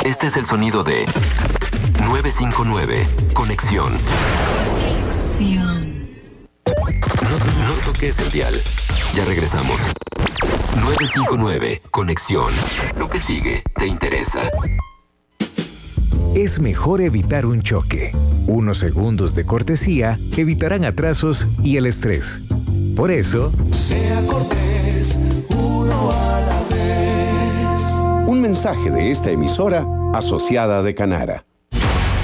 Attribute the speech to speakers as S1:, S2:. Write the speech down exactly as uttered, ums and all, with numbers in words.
S1: Este es el sonido de nueve cinco nueve, conexión.
S2: Conexión.
S1: No, no toques el dial. Ya regresamos. nueve cinco nueve, conexión. Lo que sigue te interesa.
S3: Es mejor evitar un choque. Unos segundos de cortesía evitarán atrasos y el estrés. Por eso,
S4: sea cortés, uno a la vez.
S5: Un mensaje de esta emisora asociada de Canara.